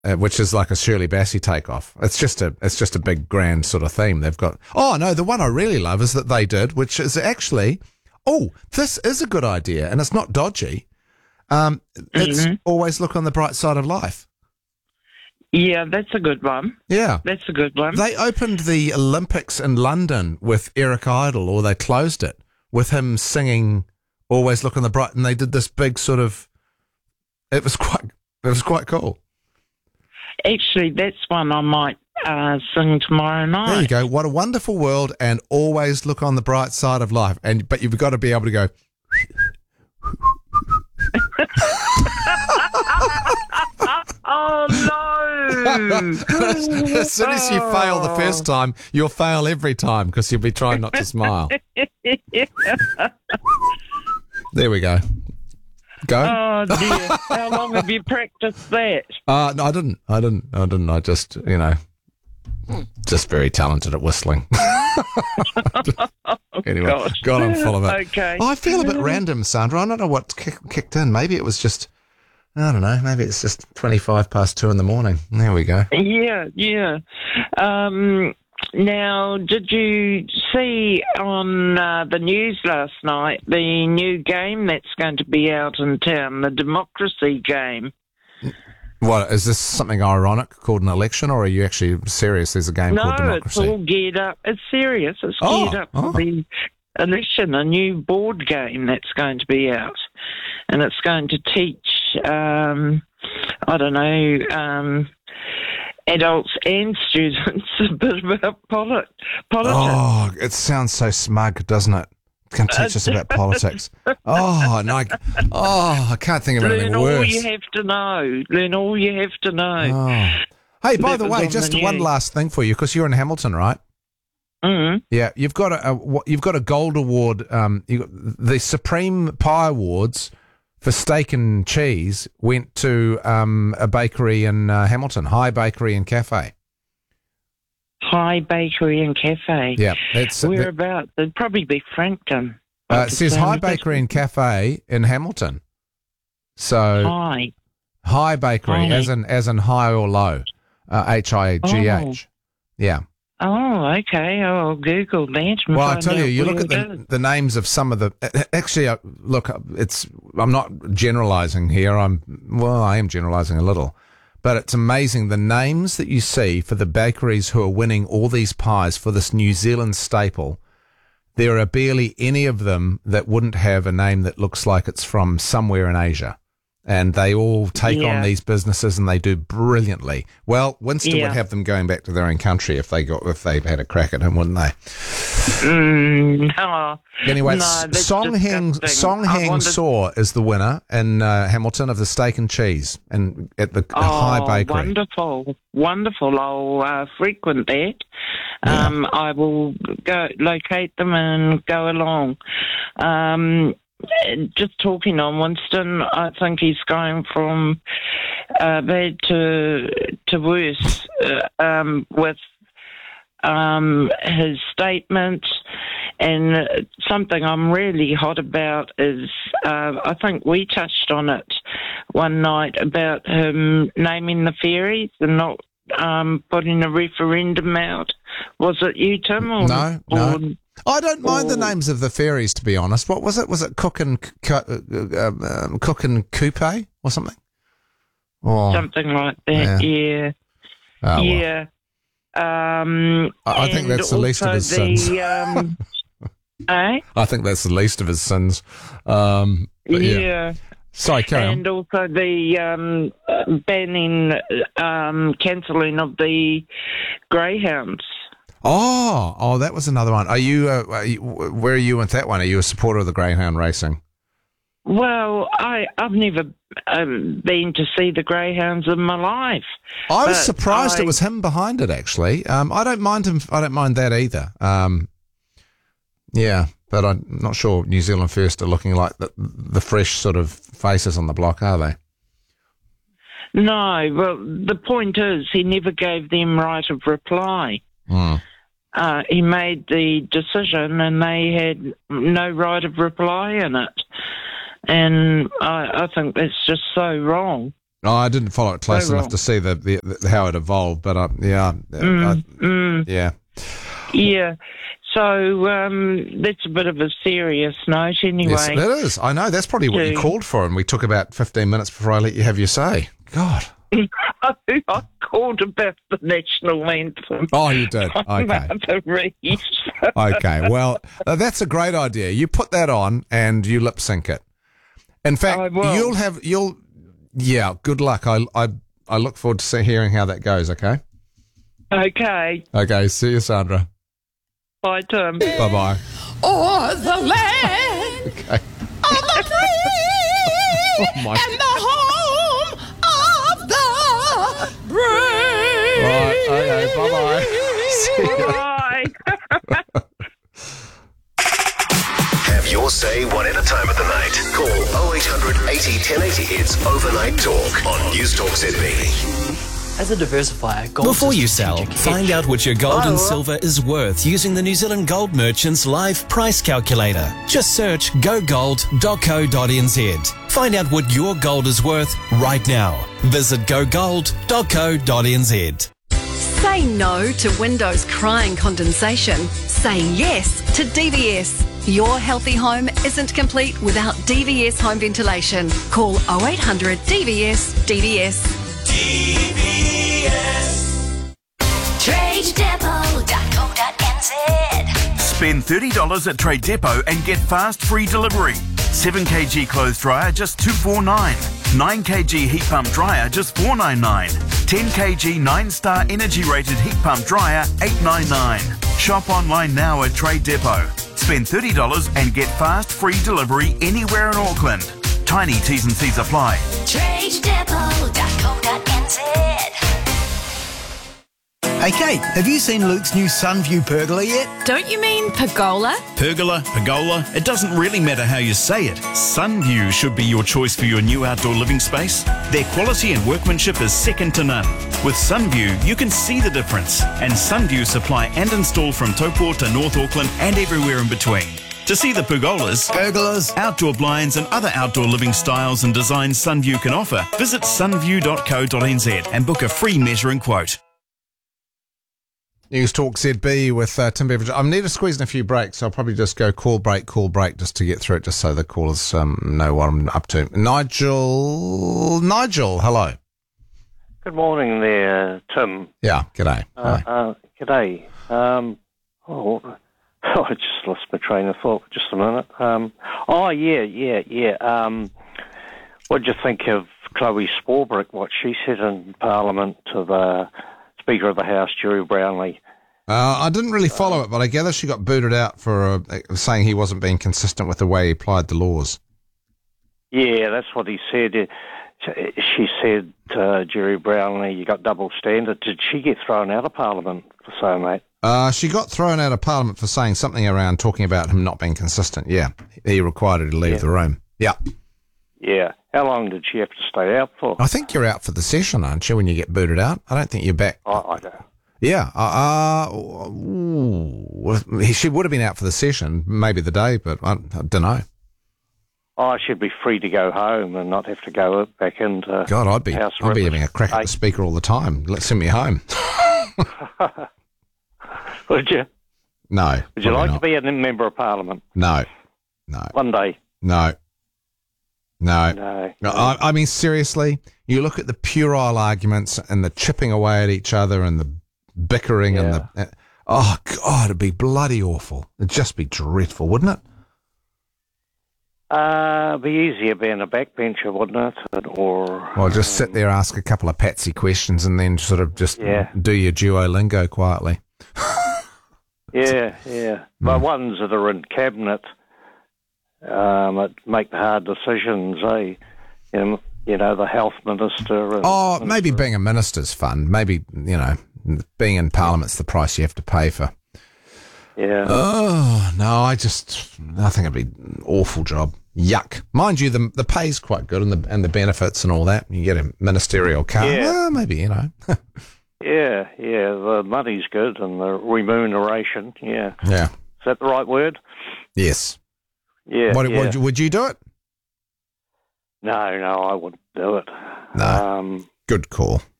which is like a Shirley Bassey takeoff. It's just a big grand sort of theme they've got. Oh no, the one I really love is that they did, which is actually, this is a good idea and it's not dodgy. It's always look on the bright side of life. Yeah, that's a good one. Yeah. That's a good one. They opened the Olympics in London with Eric Idle, or they closed it with him singing Always Look on the Bright, and they did this big sort of, it was quite cool. Actually, that's one I might sing tomorrow night. There you go. What a wonderful world, and always look on the bright side of life. But you've got to be able to go. Oh no! As soon as you fail the first time, you'll fail every time because you'll be trying not to smile. There we go. Go. Oh dear! How long have you practiced that? No, I didn't. I just, just very talented at whistling. Anyway, gosh. God, I'm full of it. Okay. I feel a bit random, Sandra. I don't know what kicked in. Maybe it was just, I don't know. Maybe it's just 2:25 in the morning. There we go. Yeah. Now, did you see on the news last night the new game that's going to be out in town, the democracy game? What, is this something ironic called an election, or are you actually serious? There's a game called democracy. No, it's all geared up. It's serious. It's geared up for the election, a new board game that's going to be out. And it's going to teach, adults and students a bit about politics. Oh, it sounds so smug, doesn't it? It can teach us about politics. I can't think of anything worse. Learn all you have to know. Oh. Hey, by the way, just one last thing for you, because you're in Hamilton, right? Mm-hmm. Yeah, you've got a gold award. The Supreme Pie Awards for steak and cheese went to a bakery in Hamilton, High Bakery and Cafe. High Bakery and Cafe. Yeah, whereabouts? It'd probably be Frankton. It says High Bakery and Cafe in Hamilton. So High Bakery, as in high or low, HIGH. Yeah. Oh, okay. I'll Google that. Well, I tell you, you look at the names of some of the. Actually, look, I'm not generalising here. I am generalising a little, but it's amazing the names that you see for the bakeries who are winning all these pies for this New Zealand staple. There are barely any of them that wouldn't have a name that looks like it's from somewhere in Asia. And they all take on these businesses, and they do brilliantly. Well, Winston would have them going back to their own country if they had a crack at him, wouldn't they? No. Anyway, that's Song Heng Saw is the winner in Hamilton of the steak and cheese, and at the High Bakery. Wonderful! I'll frequent that. I will go locate them and go along. Just talking on Winston, I think he's going from bad to worse with his statements. And something I'm really hot about is, I think we touched on it one night, about him naming the ferries and not putting a referendum out. Was it you, Tim? Or, no. I don't mind the names of the ferries, to be honest. What was it? Was it Cook and Coupe or something? Or, something like that, yeah. Oh, yeah. Well. I think that's the least of his sins. I think that's the least of his sins. Yeah. Sorry, carry on. And also the cancelling of the greyhounds. Oh, that was another one. Are you where are you with that one? Are you a supporter of the greyhound racing? Well, I've never been to see the greyhounds in my life. I was surprised it was him behind it, actually. I don't mind him. I don't mind that either. Yeah, but I'm not sure New Zealand First are looking like the fresh sort of faces on the block, are they? No. Well, the point is, he never gave them right of reply. He made the decision and they had no right of reply in it. And I think that's just so wrong. No, I didn't follow it close enough to see the how it evolved, but yeah. Yeah. So that's a bit of a serious note anyway. Yes, it is. I know. That's probably what you called for, and we took about 15 minutes before I let you have your say. God. I called about the national anthem. Oh, you did? Okay. Okay. Well, that's a great idea. You put that on and you lip sync it. In fact, yeah, good luck. I look forward to hearing how that goes, okay? Okay. Okay, see you, Sandra. Bye, Tim. Bye-bye. O'er the land Okay. of the free and the home of the brave. Right, okay, bye-bye. Bye. Have your say one at a time of the night. Call 0800 80 1080. It's Overnight Talk on News Talk ZB. As a diversifier, gold Before is a you sell, strategic find hedge. out what your gold and silver is worth using the New Zealand Gold Merchants Live Price Calculator. Just search gogold.co.nz. Find out what your gold is worth right now. Visit gogold.co.nz. Say no to windows crying condensation. Say yes to DVS. Your healthy home isn't complete without DVS home ventilation. Call 0800 DVS DVS. TradeDepot.co.nz. Spend $30 at Trade Depot and get fast free delivery. 7kg clothes dryer just $249. 9kg heat pump dryer just $499. 10kg 9-star energy rated heat pump dryer $899. Shop online now at Trade Depot. Spend $30 and get fast free delivery anywhere in Auckland. Tiny T's and C's apply. TradeDepot.co.nz. Hey Kate, have you seen Luke's new Sunview pergola yet? Don't you mean pergola? Pergola, it doesn't really matter how you say it. Sunview should be your choice for your new outdoor living space. Their quality and workmanship is second to none. With Sunview, you can see the difference. And Sunview supply and install from Taupo to North Auckland and everywhere in between. To see the pergolas, outdoor blinds and other outdoor living styles and designs Sunview can offer, visit sunview.co.nz and book a free measuring quote. News Talk ZB with Tim Beveridge. I need to squeeze in a few breaks, so I'll probably just go call break just to get through it, just so the callers know what I'm up to. Nigel, hello. Good morning there, Tim. Yeah, g'day. G'day. I just lost my train of thought for just a minute. What did you think of Chloe Swarbrick, what she said in Parliament to the Speaker of the House, Jerry Brownlee? I didn't really follow it, but I gather she got booted out for saying he wasn't being consistent with the way he applied the laws. Yeah, that's what he said. She said, Jerry Brownlee, you got double standard. Did she get thrown out of Parliament for saying that? She got thrown out of Parliament for saying something around talking about him not being consistent. Yeah, he required her to leave the room. Yeah. Yeah. How long did she have to stay out for? I think you're out for the session, aren't you, when you get booted out? I don't think you're back. I don't. Yeah. She would have been out for the session, maybe the day, but I don't know. I should be free to go home and not have to go back into God, I'd be having a crack at the Speaker all the time. Let's send me home. Would you? No. Would you like not. to be a member of Parliament? No. One day? No. I mean, seriously, you look at the puerile arguments and the chipping away at each other and the bickering and the... oh, God, it'd be bloody awful. It'd just be dreadful, wouldn't it? It'd be easier being a backbencher, wouldn't it? Or just sit there, ask a couple of patsy questions and then sort of just do your Duolingo quietly. But ones that are in cabinet make the hard decisions, eh? You know, the health minister. Maybe being a minister's fun. Maybe, being in Parliament's the price you have to pay for. Yeah. Oh, no, I think it'd be an awful job. Yuck. Mind you, the pay's quite good and the benefits and all that. You get a ministerial car. Yeah. Well, maybe, Yeah, the money's good and the remuneration, Yeah. Yeah. Is that the right word? Yes. Yeah. Would you do it? No, I wouldn't. do it. No. Good call.